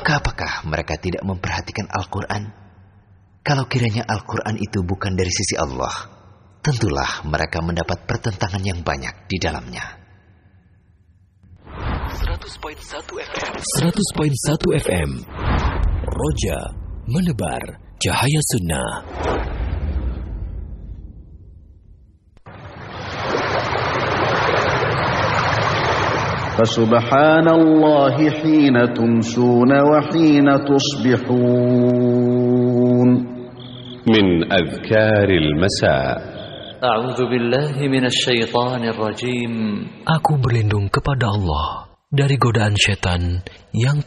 Maka apakah mereka tidak memperhatikan Al-Quran? Kalau kiranya Al-Quran itu bukan dari sisi Allah, tentulah mereka mendapat pertentangan yang banyak di dalamnya. 100.1 FM Roja menebar cahaya sunnah. Fasubhanallahi hina tumsuna wa hina tusbihun. Min adhkaril masa. A'udzu billahi minasy syaithanir rajim. Aku berlindung kepada Allah dari godaan syaitan yang